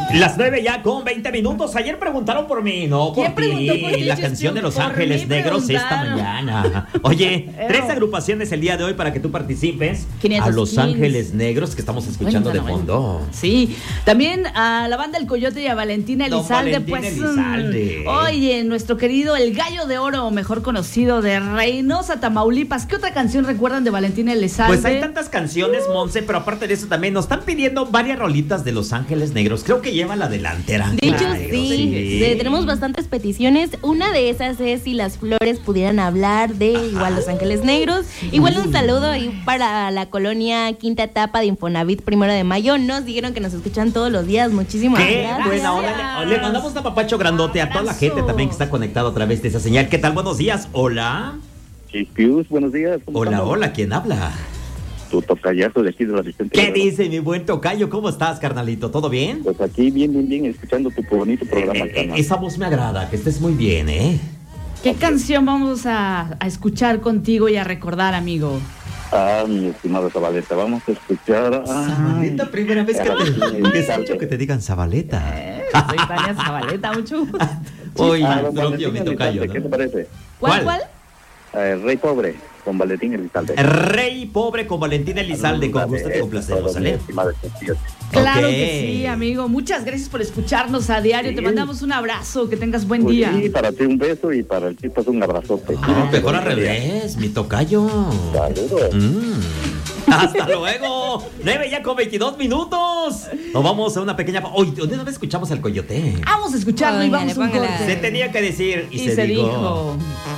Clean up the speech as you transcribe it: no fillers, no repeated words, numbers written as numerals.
Las 9 ya con 20 minutos. Ayer preguntaron por mí, no por ¿Quién preguntó por ti, la canción de Los Por Ángeles mí Negros esta preguntaron. mañana. Oye, 3 agrupaciones el día de hoy para que tú participes 500 a Los Kings. Ángeles Negros que estamos escuchando de Bueno, fondo. Sí, también a la banda El Coyote y a Valentina Don Elizalde, Valentín Elizalde. Oye, nuestro querido El Gallo de Oro, mejor conocido de Reynosa, Tamaulipas. ¿Qué otra canción recuerdan de Valentina Elizalde? Pues hay tantas canciones, Monse, pero aparte de eso también nos están pidiendo varias rolitas de Los Ángeles Negros. Creo que lleva la delantera. De hecho, Claro, sí. Tenemos bastantes peticiones. Una de esas es si las flores pudieran hablar de igual Los Ángeles Negros. Igual un saludo ahí para la colonia Quinta Etapa de Infonavit, 1 de mayo. Nos dijeron que nos escuchan todos los días. Muchísimas Qué gracias. buena onda. Le mandamos un apapacho grandote a toda la gente también que está conectada a través de esa señal. ¿Qué tal? Buenos días. Hola. Chispius, buenos días. ¿Cómo Hola, estamos? hola. ¿Quién habla? Tu tocayazo de aquí de la Vicente. ¿Qué Guerrero. dice mi buen tocayo? ¿Cómo estás, carnalito? ¿Todo bien? Pues aquí bien, escuchando tu bonito programa. carnal. Esa voz me agrada, que estés muy bien, ¿eh? ¿Qué canción vamos a escuchar contigo y a recordar, amigo? Mi estimado Zabaleta, vamos a escuchar Zabaleta, primera vez que te escucho que te digan Zabaleta. Soy Tania Zabaleta, mucho. Oye, don propio mi Valentín tocayo, Elizalde, ¿qué te ¿no? parece? ¿Cuál? Rey Pobre, con Valentín Elizalde. Rey Pobre con Valentina Elizalde. Con gusto te complacemos, ¿sale? Estimado Chispius. Claro Ok. que sí, amigo. Muchas gracias por escucharnos a diario. Te Sí. mandamos un abrazo. Que tengas buen Pues día. sí, para ti un beso y para el Chispas un abrazote. Mejor al revés, mi tocayo. Saludos. Hasta luego. 9 ya con 22 minutos. Nos vamos a una pequeña. Hoy, ¿dónde no escuchamos al coyote? Vamos a escucharlo y Póngale, vamos a un póngale. corte. Se tenía que decir y, Y se dijo.